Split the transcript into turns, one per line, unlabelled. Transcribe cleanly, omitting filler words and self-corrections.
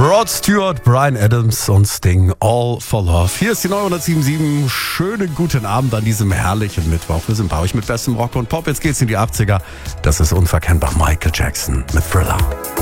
Rod Stewart, Bryan Adams und Sting, All for Love. Hier ist die 907.7. Schönen guten Abend an diesem herrlichen Mittwoch. Wir sind bei euch mit bestem Rock und Pop. Jetzt geht's in die 80er. Das ist unverkennbar Michael Jackson mit Thriller.